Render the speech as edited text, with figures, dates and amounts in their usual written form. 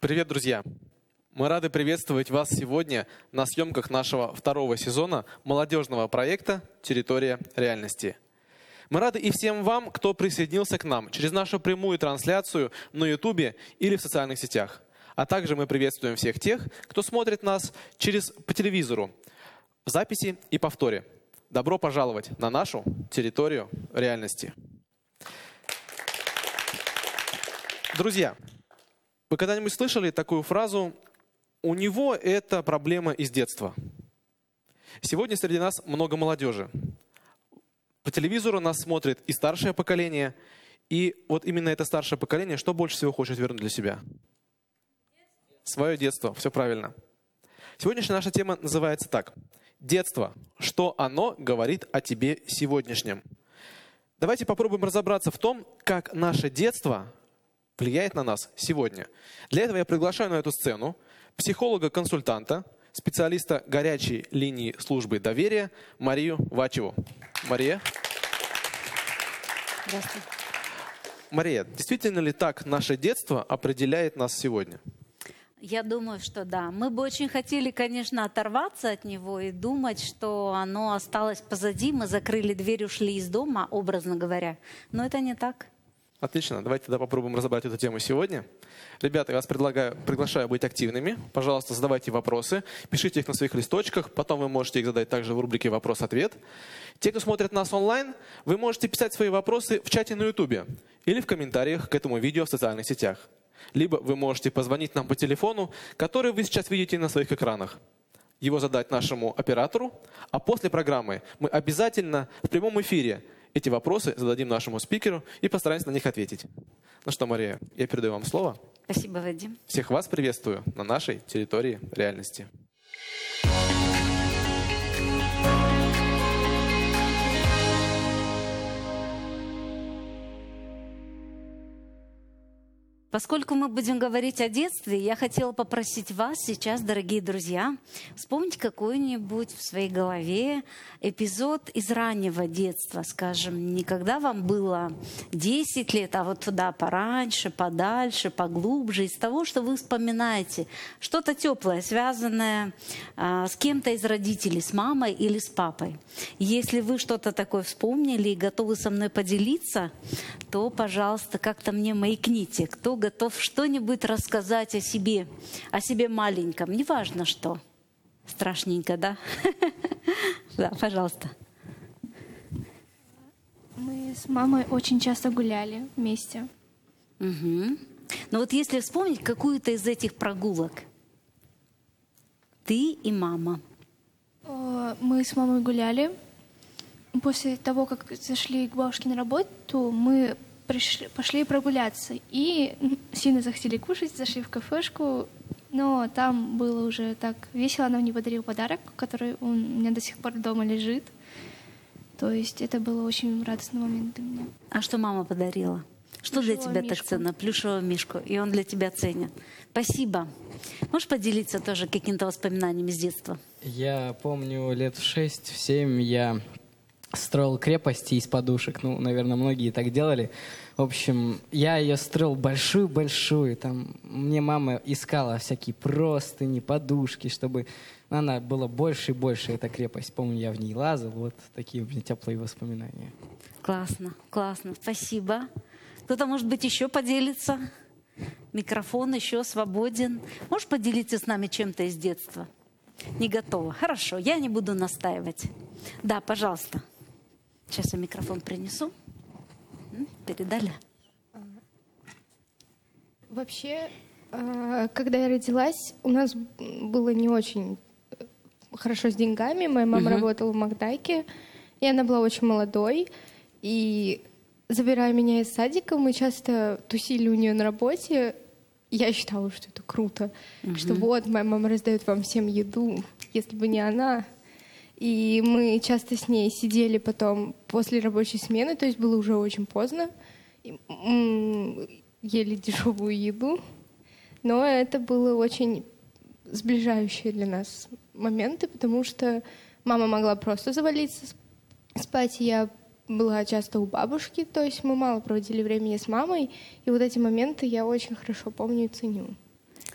Привет, друзья! Мы рады приветствовать вас сегодня на съемках нашего второго сезона молодежного проекта «Территория реальности». Мы рады и всем вам, кто присоединился к нам через нашу прямую трансляцию на YouTube или в социальных сетях. А также мы приветствуем всех тех, кто смотрит нас по телевизору, в записи и повторе. Добро пожаловать на нашу территорию реальности. Друзья, вы когда-нибудь слышали такую фразу «У него это проблема из детства»? Сегодня среди нас много молодежи. По телевизору нас смотрит и старшее поколение, и вот именно это старшее поколение что больше всего хочет вернуть для себя? Свое детство, все правильно. Сегодняшняя наша тема называется так. Детство. Что оно говорит о тебе сегодняшнем? Давайте попробуем разобраться в том, как наше детство влияет на нас сегодня. Для этого я приглашаю на эту сцену психолога-консультанта, специалиста горячей линии службы доверия Марию Вачеву. Мария. Здравствуйте. Мария, действительно ли так наше детство определяет нас сегодня? Я думаю, что да. Мы бы очень хотели, конечно, оторваться от него и думать, что оно осталось позади, мы закрыли дверь, ушли из дома, образно говоря. Но это не так. Отлично, давайте тогда попробуем разобрать эту тему сегодня. Ребята, я вас приглашаю быть активными. Пожалуйста, задавайте вопросы, пишите их на своих листочках, потом вы можете их задать также в рубрике «Вопрос-ответ». Те, кто смотрит нас онлайн, вы можете писать свои вопросы в чате на YouTube или в комментариях к этому видео в социальных сетях. Либо вы можете позвонить нам по телефону, который вы сейчас видите на своих экранах. Его задать нашему оператору, а после программы мы обязательно в прямом эфире эти вопросы зададим нашему спикеру и постараемся на них ответить. Ну что, Мария, я передаю вам слово. Спасибо, Вадим. Всех вас приветствую на нашей территории реальности. Поскольку мы будем говорить о детстве, я хотела попросить вас сейчас, дорогие друзья, вспомнить какой-нибудь в своей голове эпизод из раннего детства, скажем, не когда вам было 10 лет, а вот туда пораньше, подальше, поглубже, из того, что вы вспоминаете, что-то теплое, связанное с кем-то из родителей, с мамой или с папой. Если вы что-то такое вспомнили и готовы со мной поделиться, то, пожалуйста, как-то мне маякните, кто готов что-нибудь рассказать о себе маленьком, неважно что. Страшненько, да? Да, пожалуйста. Мы с мамой очень часто гуляли вместе. Угу. Но вот если вспомнить какую-то из этих прогулок, ты и мама. Мы с мамой гуляли. После того, как зашли к бабушке на работу, мы пошли прогуляться. И сильно захотели кушать, зашли в кафешку. Но там было уже так весело. Она мне подарила подарок, который у меня до сих пор дома лежит. То есть это было очень радостный момент для меня. А что мама подарила? Что для тебя так ценно? Плюшевого мишку. И он для тебя ценен. Спасибо. Можешь поделиться тоже какими-то воспоминаниями с детства? Я помню, лет в 6-7 я строил крепости из подушек. Ну, наверное, многие так делали. В общем, я ее строил большую-большую. Там мне мама искала всякие простыни, подушки, чтобы она была больше и больше, эта крепость. Помню, я в ней лазал. Вот такие у меня теплые воспоминания. Классно, классно. Спасибо. Кто-то, может быть, еще поделится? Микрофон еще свободен. Можешь поделиться с нами чем-то из детства? Не готова. Хорошо, я не буду настаивать. Да, пожалуйста. Сейчас я микрофон принесу. Передали? Вообще, когда я родилась, у нас было не очень хорошо с деньгами. Моя мама работала в Макдайке, и она была очень молодой. И забирая меня из садика, мы часто тусили у нее на работе. Я считала, что это круто, что вот, моя мама раздает вам всем еду, если бы не она. И мы часто с ней сидели потом после рабочей смены, то есть было уже очень поздно, ели дешевую еду, но это было очень сближающие для нас моменты, потому что мама могла просто завалиться спать, и я была часто у бабушки, то есть мы мало проводили времени с мамой, и вот эти моменты я очень хорошо помню и ценю.